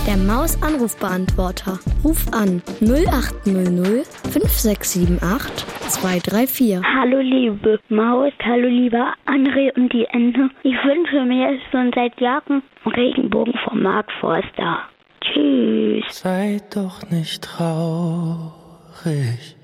Der Maus-Anrufbeantworter. Ruf an 0800 5678 234. Hallo liebe Maus, hallo lieber André und die Ente. Ich wünsche mir schon seit Jahren einen Regenbogen vom Mark Forster. Tschüss. Seid doch nicht traurig.